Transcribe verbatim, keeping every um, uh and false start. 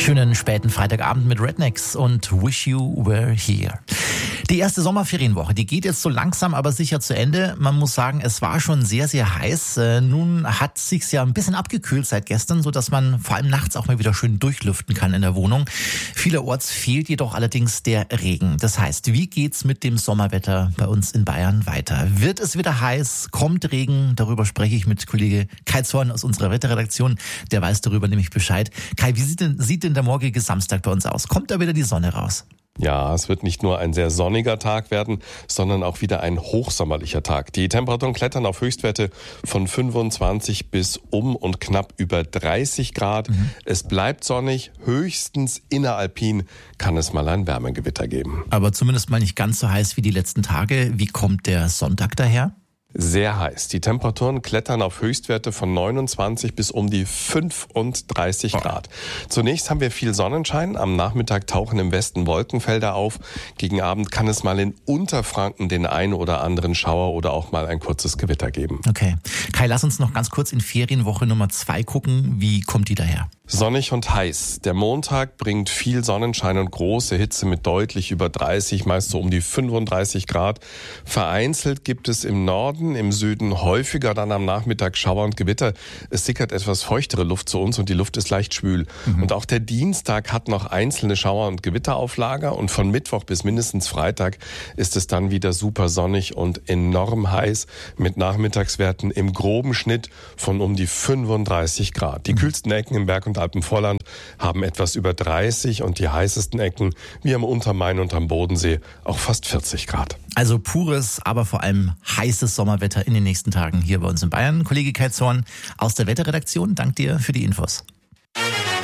Schönen späten Freitagabend mit Rednecks und Wish You Were Here. Die erste Sommerferienwoche, die geht jetzt so langsam, aber sicher zu Ende. Man muss sagen, es war schon sehr, sehr heiß. Äh, nun hat sich's ja ein bisschen abgekühlt seit gestern, so dass man vor allem nachts auch mal wieder schön durchlüften kann in der Wohnung. Vielerorts fehlt jedoch allerdings der Regen. Das heißt, wie geht's mit dem Sommerwetter bei uns in Bayern weiter? Wird es wieder heiß? Kommt Regen? Darüber spreche ich mit Kollege Kai Zorn aus unserer Wetterredaktion. Der weiß darüber nämlich Bescheid. Kai, wie sieht denn, sieht denn der morgige Samstag bei uns aus? Kommt da wieder die Sonne raus? Ja, es wird nicht nur ein sehr sonniger Tag werden, sondern auch wieder ein hochsommerlicher Tag. Die Temperaturen klettern auf Höchstwerte von fünfundzwanzig bis um und knapp über dreißig Grad. Mhm. Es bleibt sonnig, höchstens inneralpin kann es mal ein Wärmegewitter geben. Aber zumindest mal nicht ganz so heiß wie die letzten Tage. Wie kommt der Sonntag daher? Sehr heiß. Die Temperaturen klettern auf Höchstwerte von neunundzwanzig bis um die fünfunddreißig Grad. Zunächst haben wir viel Sonnenschein. Am Nachmittag tauchen im Westen Wolkenfelder auf. Gegen Abend kann es mal in Unterfranken den ein oder anderen Schauer oder auch mal ein kurzes Gewitter geben. Okay. Kai, lass uns noch ganz kurz in Ferienwoche Nummer zwei gucken. Wie kommt die daher? Sonnig und heiß. Der Montag bringt viel Sonnenschein und große Hitze mit deutlich über dreißig, meist so um die fünfunddreißig Grad. Vereinzelt gibt es im Norden, im Süden häufiger dann am Nachmittag Schauer und Gewitter. Es sickert etwas feuchtere Luft zu uns und die Luft ist leicht schwül. Mhm. Und auch der Dienstag hat noch einzelne Schauer- und Gewitterauflager und von Mittwoch bis mindestens Freitag ist es dann wieder super sonnig und enorm heiß mit Nachmittagswerten im groben Schnitt von um die fünfunddreißig Grad. Die mhm. kühlsten Ecken im Berg- und Alpenvorland haben etwas über dreißig und die heißesten Ecken, wie am Untermain und am Bodensee, auch fast vierzig Grad. Also pures, aber vor allem heißes Sommerwetter in den nächsten Tagen hier bei uns in Bayern. Kollege Kai Zorn aus der Wetterredaktion, danke dir für die Infos.